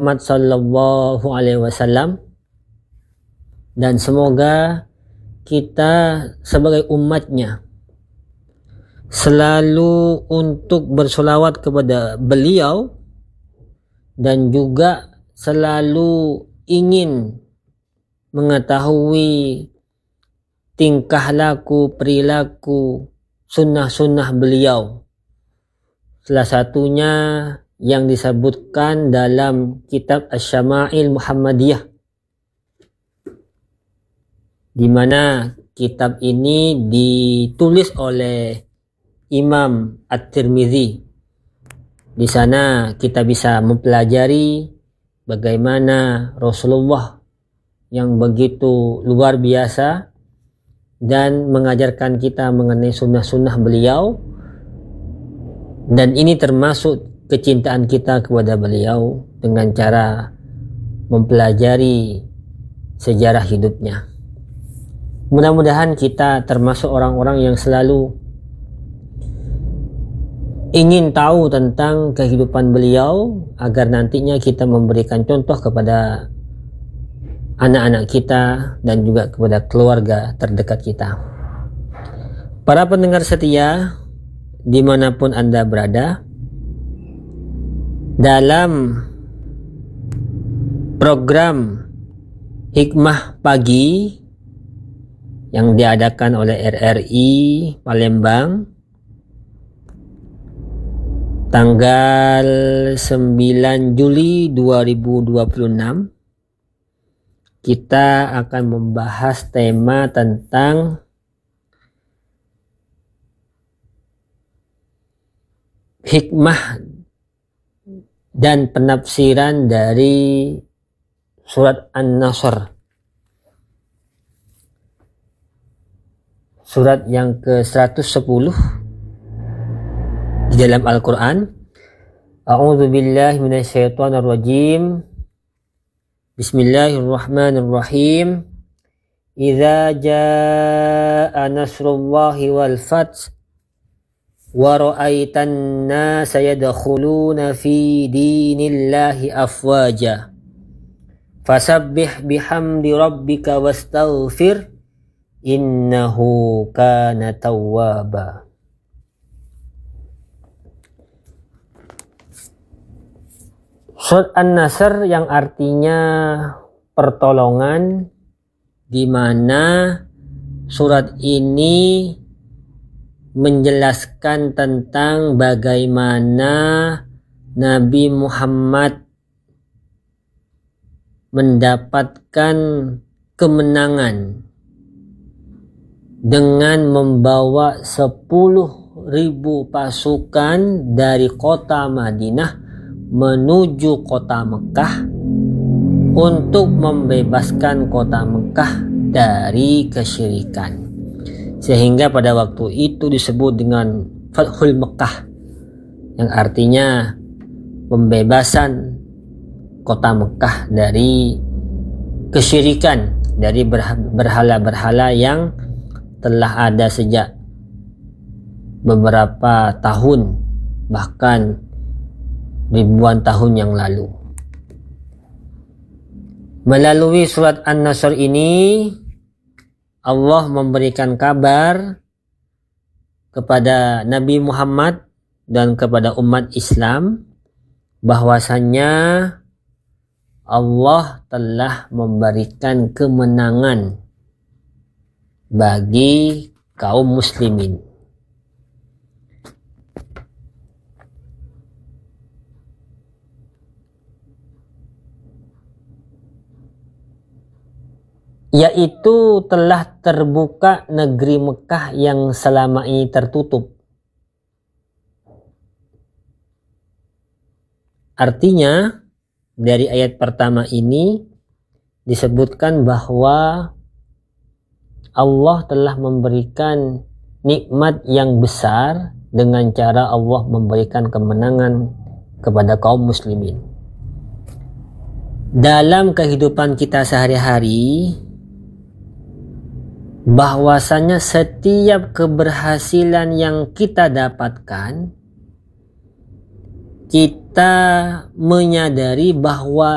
Muhammad sallallahu alaihi wasallam, dan semoga kita sebagai umatnya selalu untuk bersolawat kepada beliau dan juga selalu ingin mengetahui tingkah laku, perilaku, sunnah-sunnah beliau. Salah satunya yang disebutkan dalam kitab Asy-Syama'il Muhammadiyah, di mana kitab ini ditulis oleh Imam At-Tirmidzi. Di sana kita bisa mempelajari bagaimana Rasulullah yang begitu luar biasa dan mengajarkan kita mengenai sunnah-sunnah beliau, dan ini termasuk kecintaan kita kepada beliau dengan cara mempelajari sejarah hidupnya. Mudah-mudahan kita termasuk orang-orang yang selalu ingin tahu tentang kehidupan beliau agar nantinya kita memberikan contoh kepada anak-anak kita dan juga kepada keluarga terdekat kita. Para pendengar setia dimanapun Anda berada, dalam program Hikmah Pagi yang diadakan oleh RRI Palembang tanggal 9 Juli 2026, kita akan membahas tema tentang hikmah dan penafsiran dari surat An-Nasr, surat yang ke-110 di dalam Al-Quran. A'udzu billahi minasyaitonir rajim. Bismillahirrahmanirrahim. Idza jaa nasrullahi wal fath wa ra'aitan nasa yadkhuluna fi dinillahi afwaja fasabbih bihamdi rabbika wastaghfir innahu kana tawwaba. Surat An-Nasr yang artinya pertolongan, di mana surat ini menjelaskan tentang bagaimana Nabi Muhammad mendapatkan kemenangan dengan membawa 10.000 pasukan dari kota Madinah menuju kota Mekah untuk membebaskan kota Mekah dari kesyirikan, sehingga pada waktu itu disebut dengan Fathul Mekah, yang artinya pembebasan kota Mekah dari kesyirikan, dari berhala-berhala yang telah ada sejak beberapa tahun, bahkan ribuan tahun yang lalu. Melalui surat An-Nasr ini, Allah memberikan kabar kepada Nabi Muhammad dan kepada umat Islam bahwasannya Allah telah memberikan kemenangan bagi kaum muslimin. Yaitu telah terbuka negeri Mekah yang selama ini tertutup. Artinya dari ayat pertama ini disebutkan bahwa Allah telah memberikan nikmat yang besar dengan cara Allah memberikan kemenangan kepada kaum muslimin. Dalam kehidupan kita sehari-hari, bahwasanya setiap keberhasilan yang kita dapatkan, kita menyadari bahwa